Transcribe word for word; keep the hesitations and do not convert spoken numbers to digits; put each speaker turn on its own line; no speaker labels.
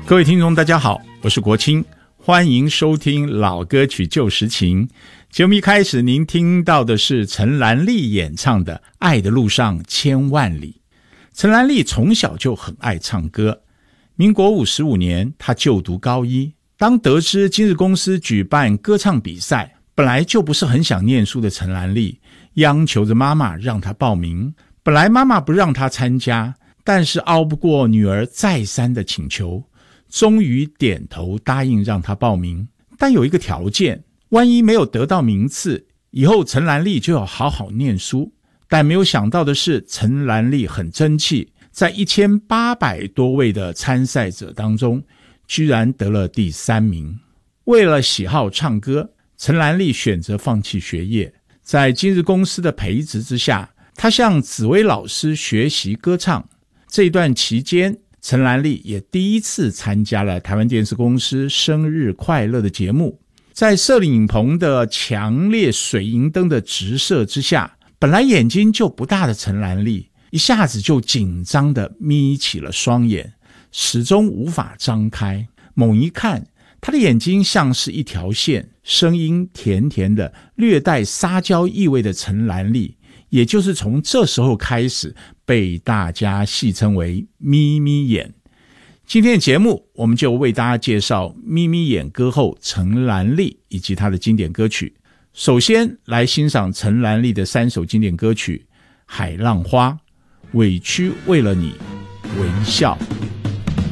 各位听众大家好，我是国清，欢迎收听老歌曲旧时情。节目一开始您听到的是陈兰丽演唱的《爱的路上千万里》。陈兰丽从小就很爱唱歌，民国五十五年她就读高一，当得知今日公司举办歌唱比赛，本来就不是很想念书的陈兰丽央求着妈妈让她报名。本来妈妈不让她参加，但是拗不过女儿再三的请求，终于点头答应让她报名。但有一个条件，万一没有得到名次，以后陈兰丽就要好好念书。但没有想到的是，陈兰丽很争气，在一千八百多位的参赛者当中，居然得了第三名。为了喜好唱歌，陈兰丽选择放弃学业。在今日公司的培植之下，她向紫薇老师学习歌唱。这一段期间，陈兰丽也第一次参加了台湾电视公司生日快乐的节目。在摄影棚的强烈水银灯的直射之下，本来眼睛就不大的陈兰丽一下子就紧张地眯起了双眼，始终无法张开。猛一看，她的眼睛像是一条线，声音甜甜的，略带撒娇意味的陈兰丽，也就是从这时候开始被大家戏称为眯眯眼。今天的节目，我们就为大家介绍眯眯眼歌后陈兰丽以及她的经典歌曲。首先来欣赏陈兰丽的三首经典歌曲：海浪花、委屈为了你、微笑。